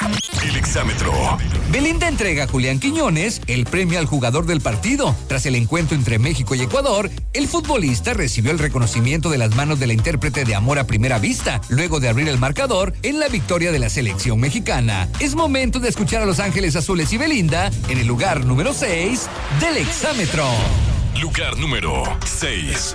El exámetro. Belinda entrega a Julián Quiñones el premio al jugador del partido. Tras el encuentro entre México y Ecuador, el futbolista recibió el reconocimiento de las manos de la intérprete de Amor a Primera Vista, luego de abrir el marcador en la victoria de la selección mexicana. Es momento de escuchar a Los Ángeles Azules y Belinda en el lugar número 6 del exámetro. Lugar número 6.